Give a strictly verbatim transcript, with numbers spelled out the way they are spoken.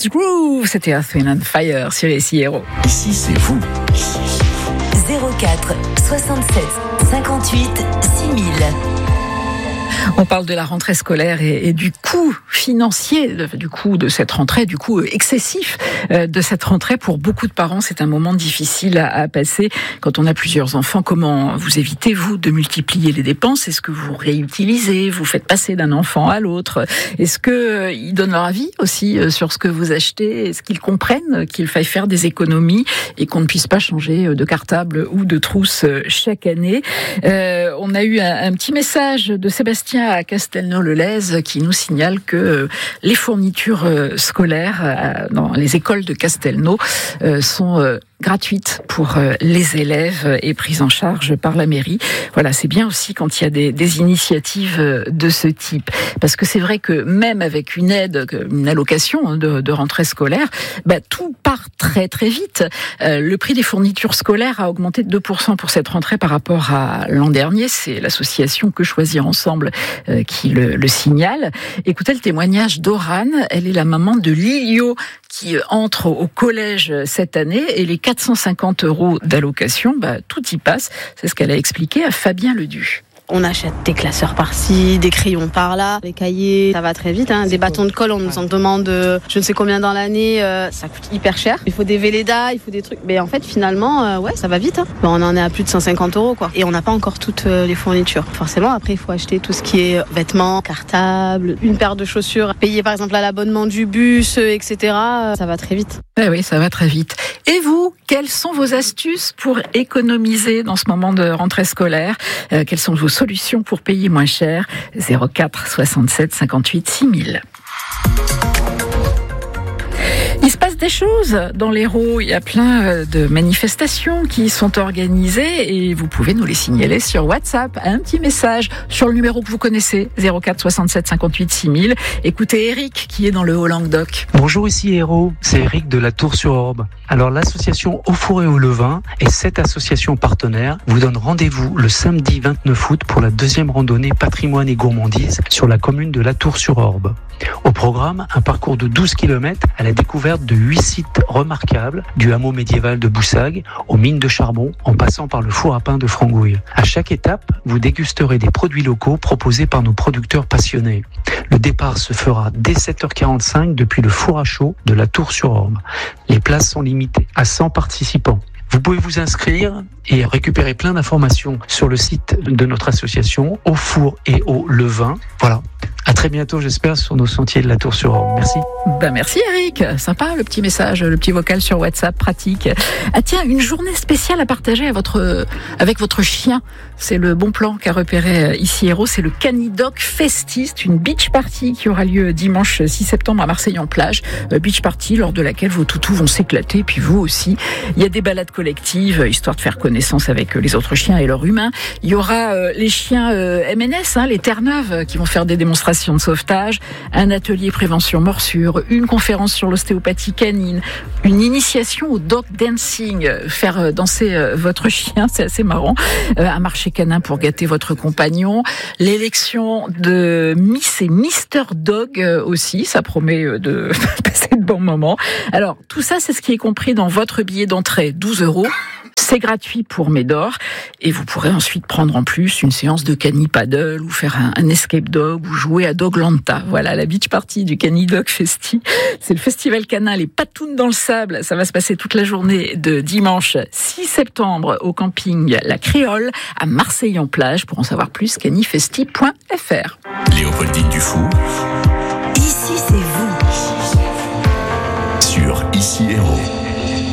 Just Groove, c'était Earth, Wind and Fire sur Ici Héros. Ici c'est vous. zéro quatre soixante-sept cinquante-huit six mille. On parle de la rentrée scolaire et, et du coût financier, du coût de cette rentrée, du coût excessif de cette rentrée. Pour beaucoup de parents, c'est un moment difficile à, à passer. Quand on a plusieurs enfants, comment vous évitez, vous, de multiplier les dépenses? Est-ce que vous réutilisez? Vous faites passer d'un enfant à l'autre? Est-ce qu'ils donnent leur avis aussi sur ce que vous achetez? Est-ce qu'ils comprennent qu'il faille faire des économies et qu'on ne puisse pas changer de cartable ou de trousse chaque année? euh, On a eu un, un petit message de Sébastien à Castelnau-le-Lez qui nous signale que les fournitures scolaires dans les écoles de Castelnau sont gratuites pour les élèves et prises en charge par la mairie. Voilà, c'est bien aussi quand il y a des, des initiatives de ce type. Parce que c'est vrai que même avec une aide, une allocation de, de rentrée scolaire, bah, tout part très très vite. Euh, le prix des fournitures scolaires a augmenté de deux pour cent pour cette rentrée par rapport à l'an dernier. C'est l'association Que Choisir Ensemble euh, qui le, le signale. Écoutez le témoignage d'Orane. Elle est la maman de Lilio qui entre au collège cette année et les quatre cent cinquante euros d'allocation, bah, tout y passe. C'est ce qu'elle a expliqué à Fabien Ledu. On achète des classeurs par-ci, des crayons par-là, les cahiers, ça va très vite. Hein. Des bâtons de colle, on nous en demande euh, je ne sais combien dans l'année, euh, ça coûte hyper cher. Il faut des Velleda, il faut des trucs. Mais en fait, finalement, euh, ouais, ça va vite. Hein. Bon, on en est à plus de cent cinquante euros, quoi. Et on n'a pas encore toutes euh, les fournitures. Forcément, après, il faut acheter tout ce qui est vêtements, cartables, une paire de chaussures, payer par exemple à l'abonnement du bus, euh, et cetera. Euh, ça va très vite. Eh oui, ça va très vite. Et vous, quelles sont vos astuces pour économiser dans ce moment de rentrée scolaire? euh, Quelles sont vos solutions pour payer moins cher? zéro quatre soixante-sept cinquante-huit six mille. Il se passe des choses dans l'Hérault. Il y a plein de manifestations qui sont organisées et vous pouvez nous les signaler sur WhatsApp. Un petit message sur le numéro que vous connaissez, zéro quatre soixante-sept cinquante-huit six mille. Écoutez Eric qui est dans le Haut-Languedoc. Bonjour, ici Hérault, c'est Eric de la Tour-sur-Orbe. Alors l'association Au Four et au Levain et cette association partenaire vous donne rendez-vous le samedi vingt-neuf août pour la deuxième randonnée patrimoine et gourmandise sur la commune de la Tour-sur-Orbe. Au programme, un parcours de douze kilomètres à la découverte de huit sites remarquables, du hameau médiéval de Boussagues aux mines de charbon, en passant par le four à pain de Frangouille. À chaque étape, vous dégusterez des produits locaux proposés par nos producteurs passionnés. Le départ se fera dès sept heures quarante-cinq depuis le four à chaud de la Tour-sur-Orbe. Les places sont limitées à cent participants. Vous pouvez vous inscrire et récupérer plein d'informations sur le site de notre association, Au Four et au Levain. Voilà. À très bientôt, j'espère, sur nos sentiers de la Tour-sur-Orbe. Merci. Ben merci Eric. Sympa le petit message, le petit vocal sur WhatsApp, pratique. Ah tiens, une journée spéciale à partager à votre, avec votre chien. C'est le bon plan qu'a repéré ici Hérault. C'est le Canidoc Festi. C'est une beach party qui aura lieu dimanche six septembre à Marseille-en-Plage. Beach party lors de laquelle vos toutous vont s'éclater, puis vous aussi. Il y a des balades collectives, histoire de faire connaissance avec les autres chiens et leurs humains. Il y aura euh, les chiens euh, M N S, hein, les Terre-Neuve, qui vont faire des démonstrations de sauvetage, un atelier prévention morsure, une conférence sur l'ostéopathie canine, une initiation au dog dancing, faire danser votre chien, c'est assez marrant, un marché canin pour gâter votre compagnon, l'élection de Miss et Mister Dog aussi, ça promet de passer de bons moments. Alors, tout ça, c'est ce qui est compris dans votre billet d'entrée, douze euros. C'est gratuit pour Médor et vous pourrez ensuite prendre en plus une séance de cani-paddle ou faire un, un escape dog ou jouer à Doglanta. Voilà, la beach party du Canidoc Festi. C'est le festival canin Les Patounes dans le sable. Ça va se passer toute la journée de dimanche six septembre au camping La Créole à Marseille-en-Plage. Pour en savoir plus, canifesti point f r. Léopoldine Dufour. Ici c'est vous. Sur Ici Hérault.